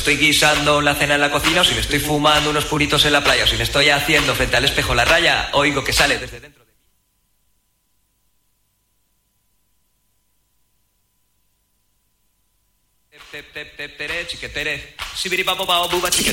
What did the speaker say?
estoy guisando la cena en la cocina, o si me estoy fumando unos puritos en la playa, o si me estoy haciendo frente al espejo la raya, oigo que sale desde dentro de mí. Chiquetere, sibiripapo, buba, chiquetere.